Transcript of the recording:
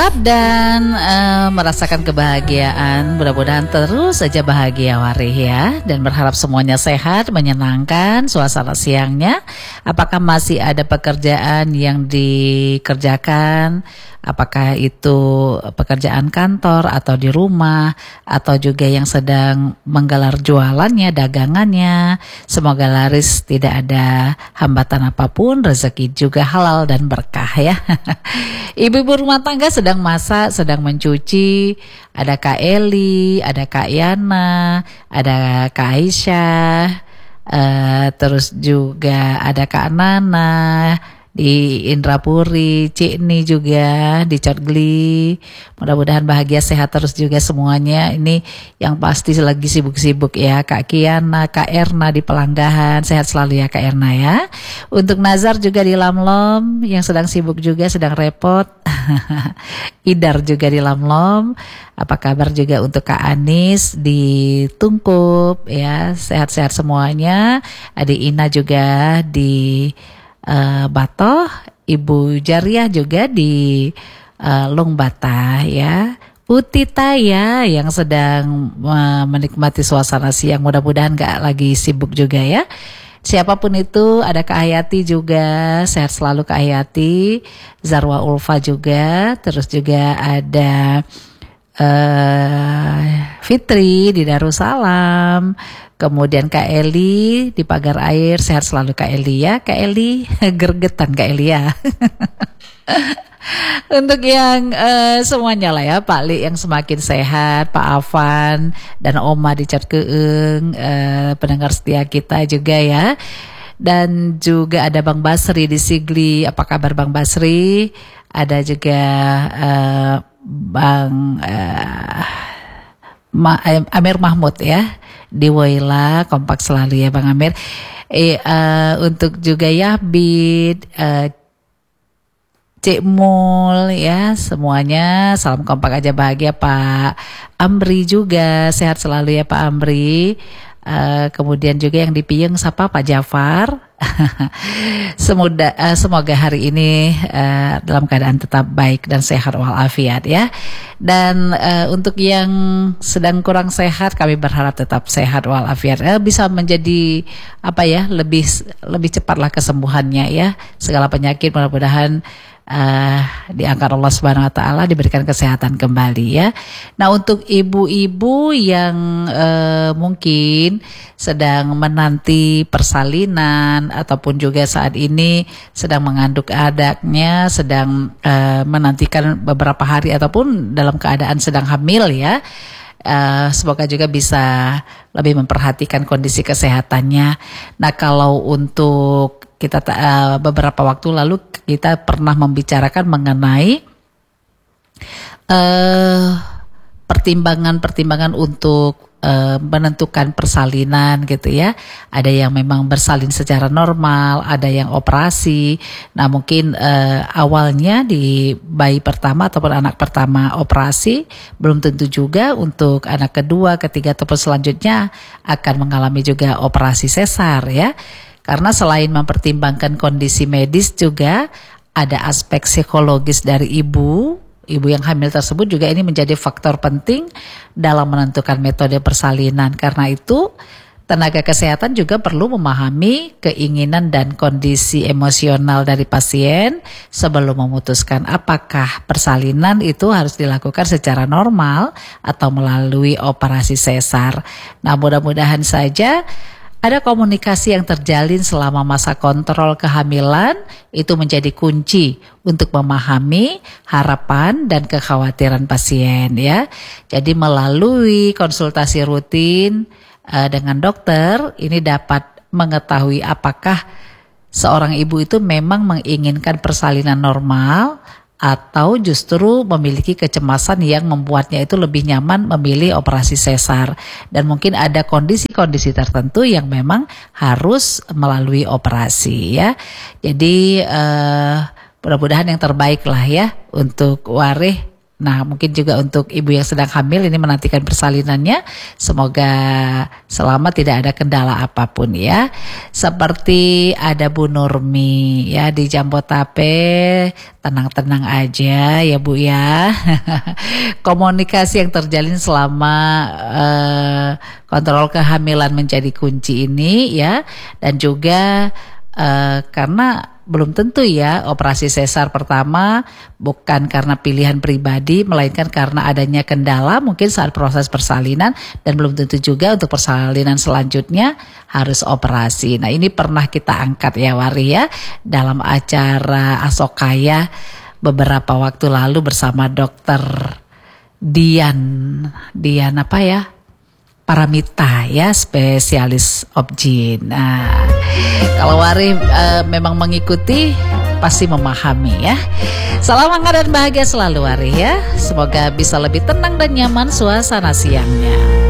Siap dan merasakan kebahagiaan. Mudah-mudahan terus saja bahagia Warih ya. Dan berharap semuanya sehat, menyenangkan suasana siangnya. Apakah masih ada pekerjaan yang dikerjakan? Apakah itu pekerjaan kantor atau di rumah, atau juga yang sedang menggelar jualannya, dagangannya. Semoga laris, tidak ada hambatan apapun, rezeki juga halal dan berkah ya. Ibu-ibu rumah tangga sedang masak, sedang mencuci. Ada Kak Eli, ada Kak Yana, ada Kak Aisyah, terus juga ada Kak Nana di Indrapuri, Cikni juga di Cotgli. Mudah-mudahan bahagia, sehat terus juga semuanya. Ini yang pasti lagi sibuk-sibuk ya. Kak Kiana, Kak Erna di Pelanggahan, sehat selalu ya Kak Erna ya. Untuk Nazar juga di Lamlom yang sedang sibuk juga, sedang repot. Idar juga di Lamlom. Apa kabar juga untuk Kak Anis di Tungkup ya, sehat-sehat semuanya. Adik Ina juga di Batoh, Ibu Jariah juga di Longbata ya. Utita ya yang sedang menikmati suasana siang, mudah-mudahan gak lagi sibuk juga ya. Siapapun itu, ada Kak Hayati juga, sehat selalu Kak Hayati. Zarwa Ulfa juga, terus juga ada Fitri di Darussalam. Kemudian Kak Eli di Pagar Air, sehat selalu Kak Eli ya. Kak Eli gergetan Kak Eli ya. Untuk yang semuanya lah ya, Pak Li yang semakin sehat, Pak Afan dan Oma di Cotkeeng, pendengar setia kita juga ya. Dan juga ada Bang Basri di Sigli, apa kabar Bang Basri? Ada juga Bang Amir Mahmud ya di Woyla, kompak selalu ya Bang Amir. Untuk juga Yahbid, Cik Mul ya, semuanya salam kompak aja bahagia. Pak Amri juga sehat selalu ya Pak Amri. Kemudian juga yang di Piyeng siapa Pak Jafar. Semoga hari ini dalam keadaan tetap baik dan sehat walafiat ya. Dan untuk yang sedang kurang sehat, kami berharap tetap sehat walafiat, bisa menjadi apa ya, lebih cepatlah kesembuhannya ya. Segala penyakit mudah-mudahan diangkat Allah Subhanahu wa taala, diberikan kesehatan kembali ya. Nah, untuk ibu-ibu yang mungkin sedang menanti persalinan ataupun juga saat ini sedang mengandung anaknya, sedang menantikan beberapa hari ataupun dalam keadaan sedang hamil ya. Semoga juga bisa lebih memperhatikan kondisi kesehatannya. Nah, kalau untuk kita beberapa waktu lalu kita pernah membicarakan mengenai pertimbangan-pertimbangan untuk menentukan persalinan gitu ya. Ada yang memang bersalin secara normal, ada yang operasi. Nah, mungkin awalnya di bayi pertama ataupun anak pertama operasi, belum tentu juga untuk anak kedua, ketiga ataupun selanjutnya akan mengalami juga operasi sesar ya. Karena selain mempertimbangkan kondisi medis juga ada aspek psikologis dari ibu yang hamil tersebut juga ini menjadi faktor penting dalam menentukan metode persalinan. Karena itu tenaga kesehatan juga perlu memahami keinginan dan kondisi emosional dari pasien sebelum memutuskan apakah persalinan itu harus dilakukan secara normal atau melalui operasi sesar. Nah, mudah-mudahan saja ada komunikasi yang terjalin selama masa kontrol kehamilan, itu menjadi kunci untuk memahami harapan dan kekhawatiran pasien ya. Jadi melalui konsultasi rutin dengan dokter, ini dapat mengetahui apakah seorang ibu itu memang menginginkan persalinan normal atau justru memiliki kecemasan yang membuatnya itu lebih nyaman memilih operasi sesar. Dan mungkin ada kondisi-kondisi tertentu yang memang harus melalui operasi ya. Jadi mudah-mudahan yang terbaik lah ya untuk Warih Nah, mungkin juga untuk ibu yang sedang hamil ini menantikan persalinannya, semoga selamat, tidak ada kendala apapun ya. Seperti ada Bu Nurmi ya di Jambotape, tenang-tenang aja ya Bu ya. Komunikasi yang terjalin selama kontrol kehamilan menjadi kunci ini ya, dan juga karena belum tentu ya operasi sesar pertama bukan karena pilihan pribadi, melainkan karena adanya kendala mungkin saat proses persalinan, dan belum tentu juga untuk persalinan selanjutnya harus operasi. Nah, ini pernah kita angkat ya Wari ya dalam acara Asokaya beberapa waktu lalu bersama dokter Dian apa ya? Paramita ya, spesialis obgyn. Nah, kalau Wari memang mengikuti, pasti memahami ya. Salam hangat dan bahagia selalu Wari ya. Semoga bisa lebih tenang dan nyaman suasana siangnya.